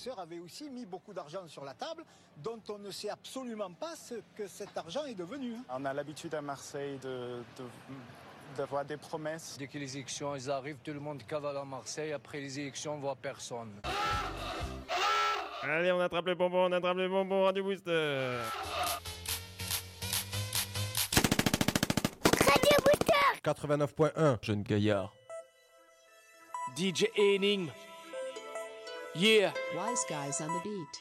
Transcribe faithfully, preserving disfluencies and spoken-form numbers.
prédécesseurs avaient aussi mis beaucoup d'argent sur la table, dont on ne sait absolument pas ce que cet argent est devenu. On a l'habitude à Marseille de, de, d'avoir des promesses. Dès que les élections elles arrivent, tout le monde cavale à Marseille. Après les élections, on voit personne. Allez, on attrape le bonbon, on attrape le bonbon, Radio Booster. Radio Booster quatre-vingt-neuf point un, jeune gaillard. D J Énigme. Yeah. Wise guys on the beat.